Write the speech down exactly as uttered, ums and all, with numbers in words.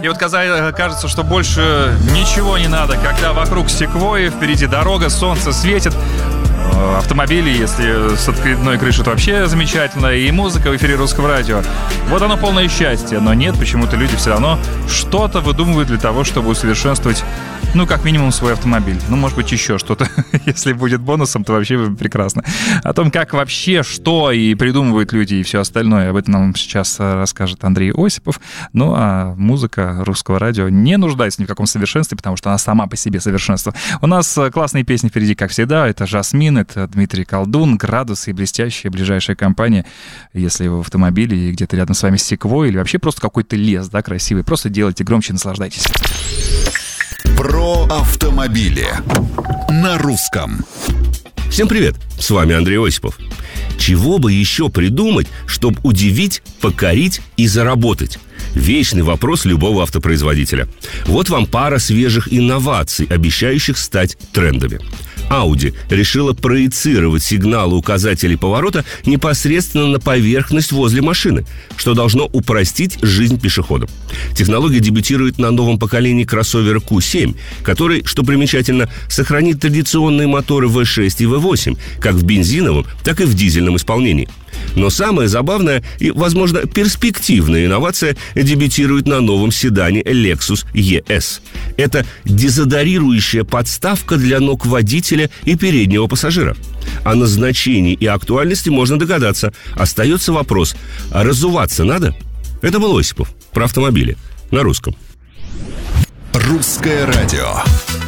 И вот кажется, что больше ничего не надо, когда вокруг секвойи, впереди дорога, солнце светит, автомобили, если с откидной крышей, то вообще замечательно, и музыка в эфире Русского радио. Вот оно полное счастье, но нет, почему-то люди все равно что-то выдумывают для того, чтобы усовершенствовать, ну, как минимум, свой автомобиль. Ну, может быть, еще что-то. Если будет бонусом, то вообще прекрасно. О том, как вообще, что и придумывают люди, и все остальное, об этом нам сейчас расскажет Андрей Осипов. Ну, а музыка Русского радио не нуждается ни в каком совершенстве, потому что она сама по себе совершенство. У нас классные песни впереди, как всегда. Это «Жасмин», это Дмитрий Колдун, «Градус» и блестящая ближайшая компания. Если вы в автомобиле и где-то рядом с вами секвой или вообще просто какой-то лес, да, красивый, просто делайте громче, наслаждайтесь. Про автомобили на русском. Всем привет, с вами Андрей Осипов. Чего бы еще придумать, чтобы удивить, покорить и заработать? Вечный вопрос любого автопроизводителя. Вот вам пара свежих инноваций, обещающих стать трендами. Audi решила проецировать сигналы указателей поворота непосредственно на поверхность возле машины, что должно упростить жизнь пешеходам. Технология дебютирует на новом поколении кроссовера кью семь, который, что примечательно, сохранит традиционные моторы ви шесть и ви восемь, как в бензиновом, так и в дизельном исполнении. Но самая забавная и, возможно, перспективная инновация дебютирует на новом седане Lexus и эс. Это дезодорирующая подставка для ног водителя и переднего пассажира. О назначении и актуальности можно догадаться. Остается вопрос: а разуваться надо? Это был Осипов про автомобили на русском. Русское радио.